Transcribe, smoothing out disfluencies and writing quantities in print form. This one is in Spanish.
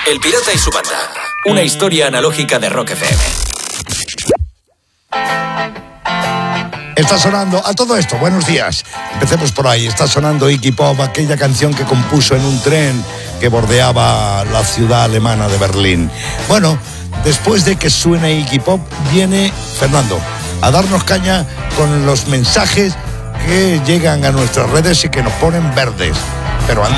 El Pirata y su banda. Una historia analógica de Rock FM. Está sonando, a todo esto, buenos días. Empecemos por ahí, está sonando Iggy Pop, aquella canción que compuso en un tren que bordeaba la ciudad alemana de Berlín. Bueno, después de que suene Iggy Pop, viene Fernando a darnos caña con los mensajes que llegan a nuestras redes y que nos ponen verdes. Pero antes